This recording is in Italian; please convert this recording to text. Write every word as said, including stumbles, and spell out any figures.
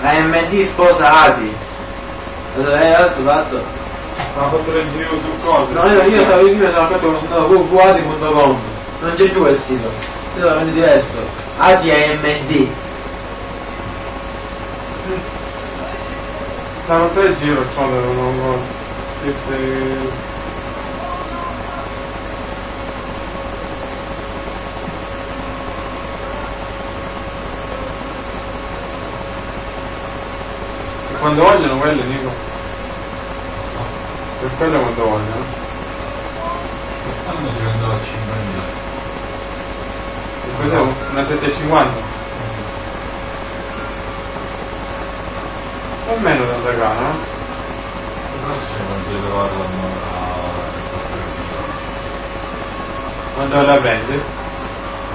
A M D sposa Adi. Lei adesso fatto? Ma ha fatto il giro su cosa? No, io, io stavo io sono fatto con w w w punto adi punto com. Non c'è più quel sito. È totalmente diverso. Adi A M D. Ma non fai il giro, c'ho non lo. Che se. Quando vogliono quelle, Nico? Per quello quando vogliono. Quando si vendeva a cinquemila? Cos'è? Una settecentocinquanta? O meno da Zagano, no? Forse non si trovarla a Quando la prende?